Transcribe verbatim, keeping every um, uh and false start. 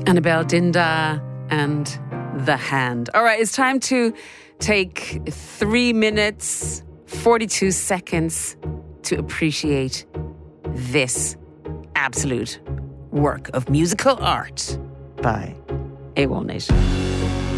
Annabelle Dinda and The Hand. All right, it's time to take three minutes, forty-two seconds to appreciate this absolute work of musical art by AWOL Nation.